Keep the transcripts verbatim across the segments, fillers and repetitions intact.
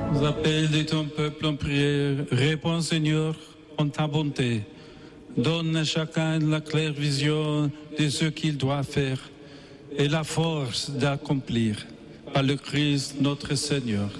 Aux appels de ton peuple en prière, réponds Seigneur en ta bonté. Donne à chacun la claire vision de ce qu'il doit faire et la force d'accomplir. Par le Christ notre Seigneur.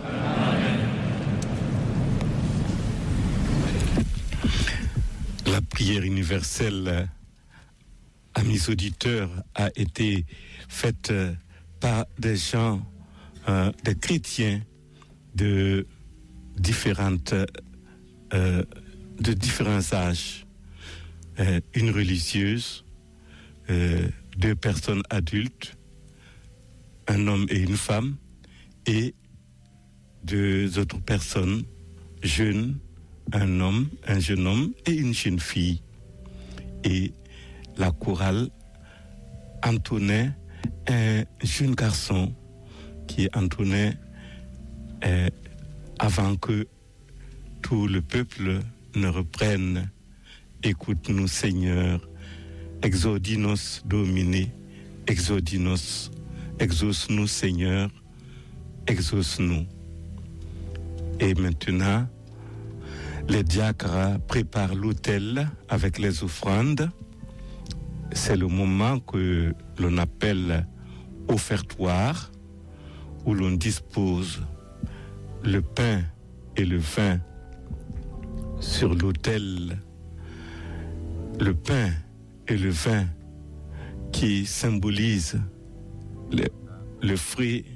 La prière universelle, amis auditeurs, a été faite par des gens, euh, des chrétiens de différentes, euh, de différents âges. Euh, une religieuse, euh, deux personnes adultes, un homme et une femme, et deux autres personnes jeunes, un homme, un jeune homme et une jeune fille. Et la chorale entonnait un jeune garçon qui entonnait euh, avant que tout le peuple ne reprenne. Écoute-nous, Seigneur, exaudinos Domine, exaudinos, exauce-nous, Seigneur, exauce-nous. Et maintenant, les diacres préparent l'autel avec les offrandes. C'est le moment que l'on appelle offertoire, où l'on dispose le pain et le vin sur l'autel. Le pain et le vin qui symbolisent le, le fruit